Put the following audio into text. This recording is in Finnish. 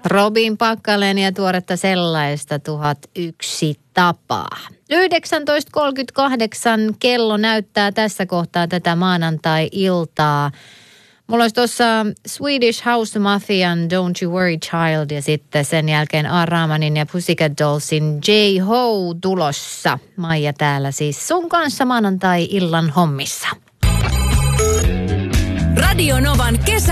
Robin Pakkalen ja tuoretta sellaista 1001 tapaa. 19.38 kello näyttää tässä kohtaa tätä maanantai-iltaa. Mulla olisi tuossa Swedish House Mafian Don't You Worry Child ja sitten sen jälkeen A. Rahmanin ja Pussycat Dollsin J-Ho tulossa. Maija täällä siis sun kanssa maanantai-illan hommissa. Radio Novan kesä.